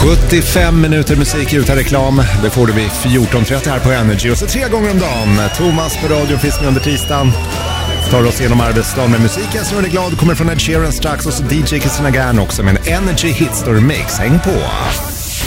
75 minuter musik utan reklam. Det får du vid 14.30 här på Energy. Och så 3 gånger om dagen. Thomas på radion finns med under tisdagen. Tar oss igenom arbetsdagen med musiken som är glad. Kommer från Ed Sheeran strax. Och så DJ Christina Gern också med en Energy Hitstor Mix. Häng på!